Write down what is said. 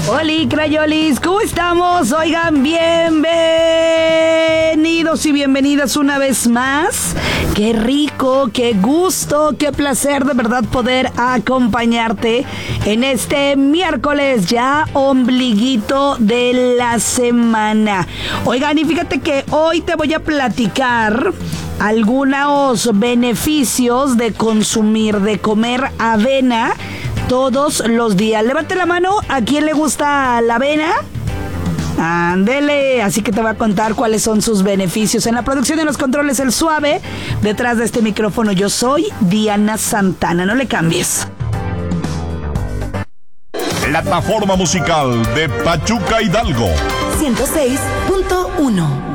Hola, crayolis, ¿cómo estamos? Oigan, bienvenidos y bienvenidas una vez más. Qué rico, qué gusto, qué placer de verdad poder acompañarte en este miércoles ya ombliguito de la semana. Oigan, y fíjate que hoy te voy a platicar algunos beneficios de consumir, de comer avena todos los días. Levante la mano, ¿a quién le gusta la avena? Ándele, así que te voy a contar cuáles son sus beneficios. En la producción de los controles, el suave. Detrás de este micrófono yo soy Diana Santana, no le cambies. Plataforma musical de Pachuca Hidalgo 106.1.